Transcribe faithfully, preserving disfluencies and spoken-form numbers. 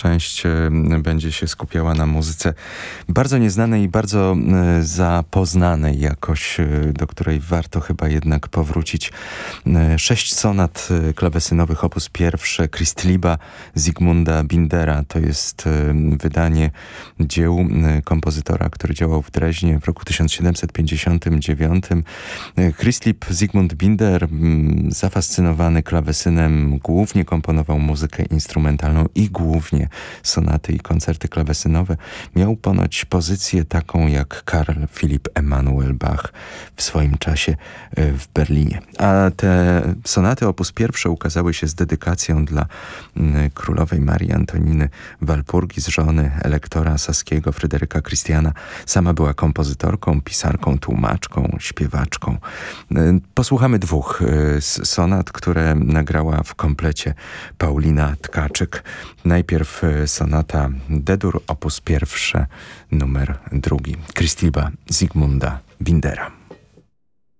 część będzie się skupiała na muzyce bardzo nieznanej i bardzo zapoznanej jakoś, do której warto chyba jednak powrócić. Sześć sonat klawesynowych opus pierwsze Christlieba Zygmunta Bindera. To jest wydanie dzieł kompozytora, który działał w Dreźnie w roku tysiąc siedemset pięćdziesiątym dziewiątym. Christlieb Zygmunt Binder, zafascynowany klawesynem, głównie komponował muzykę instrumentalną i głównie sonaty i koncerty klawesynowe. Miał ponoć pozycję taką jak Karl Philipp Emanuel Bach w swoim czasie w Berlinie. A te sonaty opus pierwsze ukazały się z dedykacją dla królowej Marii Antoniny Walpurgis, żony elektora saskiego Fryderyka Christiana. Sama była kompozytorką, pisarką, tłumaczką, śpiewaczką. Posłuchamy dwóch sonat, które nagrała w komplecie Paulina Tkaczyk. Najpierw sonata D-dur opus pierwsze, numer drugi Christlieba Zygmunta Bindera.